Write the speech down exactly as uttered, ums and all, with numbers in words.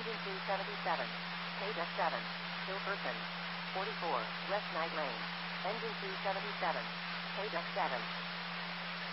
Engine two seventy-seven. Page F seven. Hillperson. forty-four, West Night Lane. Engine two seventy-seven. Page F seven.